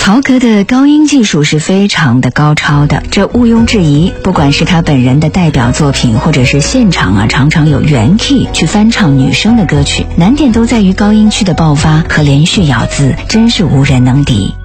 曹格的高音技术是非常的高超的，这毋庸置疑。不管是他本人的代表作品，或者是现场常常有原 key 去翻唱女生的歌曲，难点都在于高音区的爆发和连续咬字，真是无人能敌。